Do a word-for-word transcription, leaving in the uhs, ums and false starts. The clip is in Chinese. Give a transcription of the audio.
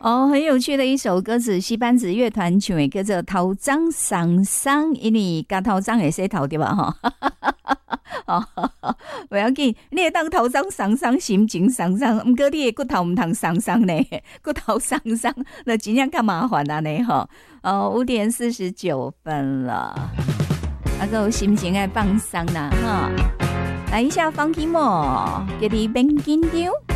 哦，很有趣的一首歌词，西班子乐团唱的叫做《头鬃桑桑》，因为加头鬃会洗头对吧？哈，哦，不要紧，你会当头鬃桑桑，心情桑桑，不过你的骨头唔通桑桑呢，骨头桑桑，那真正较麻烦啊呢哈。哦，五点四十九分了，那个心情爱放松啦哈。来一下 Funky Mo，给你变紧张。